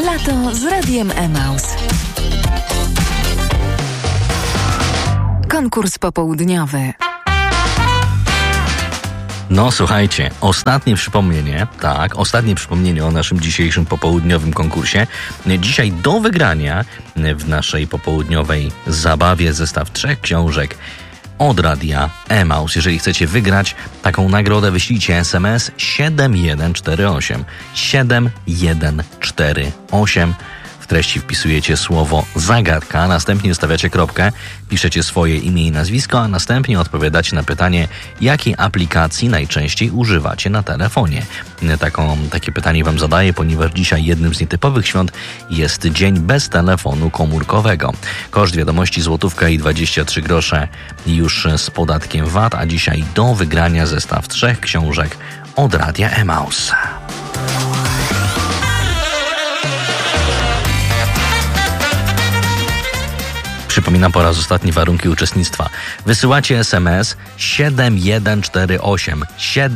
Lato z Radiem Emaus. Konkurs popołudniowy. No słuchajcie, ostatnie przypomnienie o naszym dzisiejszym popołudniowym konkursie. Dzisiaj do wygrania w naszej popołudniowej zabawie zestaw 3 książek od Radia Emaus. Jeżeli chcecie wygrać taką nagrodę, wyślijcie SMS 7148. 7148. W treści wpisujecie słowo zagadka, następnie stawiacie kropkę, piszecie swoje imię i nazwisko, a następnie odpowiadacie na pytanie, jakiej aplikacji najczęściej używacie na telefonie. Takie pytanie wam zadaję, ponieważ dzisiaj jednym z nietypowych świąt jest dzień bez telefonu komórkowego. Koszt wiadomości złotówka i 23 grosze już z podatkiem VAT, a dzisiaj do wygrania zestaw 3 książek od Radia Emaus. Przypominam po raz ostatni warunki uczestnictwa. Wysyłacie SMS 7148.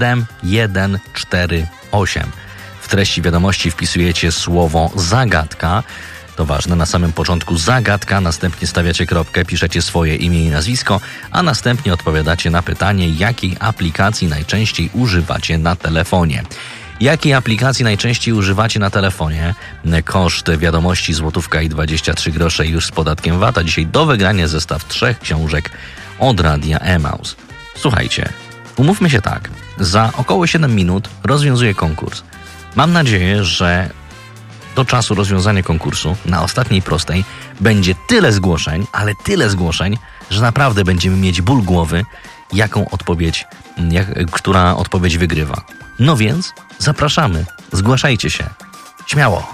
7148. W treści wiadomości wpisujecie słowo zagadka. To ważne, na samym początku zagadka, następnie stawiacie kropkę, piszecie swoje imię i nazwisko, a następnie odpowiadacie na pytanie, jakiej aplikacji najczęściej używacie na telefonie. Jakiej aplikacji najczęściej używacie na telefonie? Koszt wiadomości złotówka i 23 grosze już z podatkiem VAT, a dzisiaj do wygrania zestaw 3 książek od Radia Emaus. Słuchajcie, umówmy się tak, za około 7 minut rozwiązuję konkurs. Mam nadzieję, że do czasu rozwiązania konkursu na ostatniej prostej będzie tyle zgłoszeń, ale tyle zgłoszeń, że naprawdę będziemy mieć ból głowy, która odpowiedź wygrywa. No więc zapraszamy, zgłaszajcie się. Śmiało.